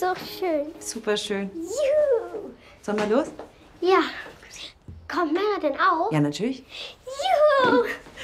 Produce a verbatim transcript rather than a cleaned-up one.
so schön. Super schön. Juhu. Sollen wir los? Ja. Kommt Mara denn auch? Ja, natürlich. Juhu.